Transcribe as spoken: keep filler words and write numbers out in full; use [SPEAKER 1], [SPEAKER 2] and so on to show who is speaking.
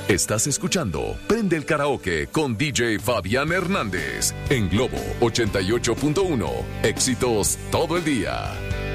[SPEAKER 1] Estás escuchando Prende el Karaoke con D J Fabián Hernández en Globo ochenta y ocho punto uno. Éxitos todo el día.